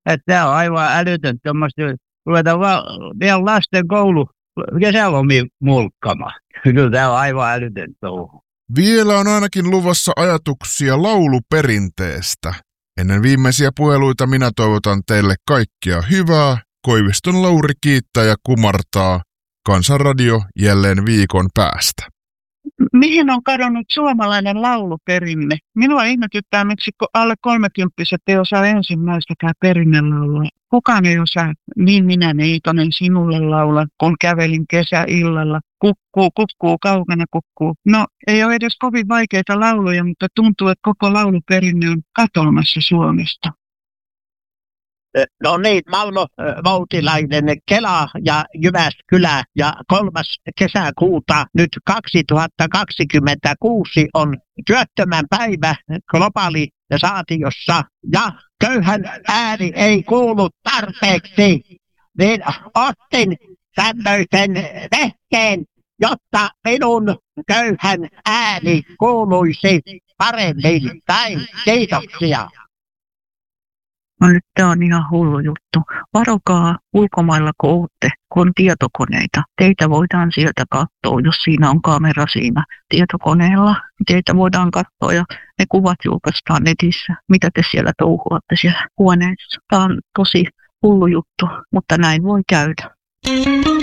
Että tämä on aivan älytön tuommoista, ruveta vielä lasten koulu kesälomia mulkkamaan. Kyllä tämä on aivan älytön touhu. Vielä on ainakin luvassa ajatuksia lauluperinteestä. Ennen viimeisiä puheluita minä toivotan teille kaikkia hyvää. Koiviston Lauri kiittää ja kumartaa. Kansanradio jälleen viikon päästä. Mihin on kadonnut suomalainen lauluperinne? Minua ihmetyttää, miksi alle 30-vuotiaat ei osaa ensimmäistäkään perinnelaulua. Kukaan ei osaa Niin minä neitonen sinulle laula, kun kävelin kesäillalla. Kukkuu, kukkuu, kaukana kukkuu. No, ei ole edes kovin vaikeita lauluja, mutta tuntuu, että koko lauluperinne on katoamassa Suomesta. No niin, Malmo Voutilainen, Kela ja Jyväskylä ja 3. kesäkuuta nyt 2026 on työttömän päivä globalisaatiossa ja köyhän ääni ei kuulu tarpeeksi, niin ostin tämmöisen vehkeen, jotta minun köyhän ääni kuuluisi paremmin. Päin, kiitoksia. No nyt tämä on ihan hullu juttu. Varokaa ulkomailla, kun ootte, kun on tietokoneita. Teitä voidaan sieltä katsoa, jos siinä on kamera siinä tietokoneella. Teitä voidaan katsoa ja ne kuvat julkaistaan netissä. Mitä te siellä touhuatte siellä huoneessa? Tämä on tosi hullu juttu, mutta näin voi käydä.